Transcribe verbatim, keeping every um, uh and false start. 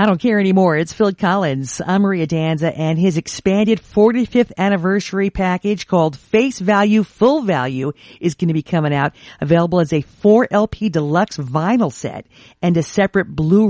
I Don't Care Anymore. It's Phil Collins. I'm Maria Danza, and his expanded forty-fifth anniversary package called Face Value, Full Value is going to be coming out, available as a four L P deluxe vinyl set and a separate Blu-ray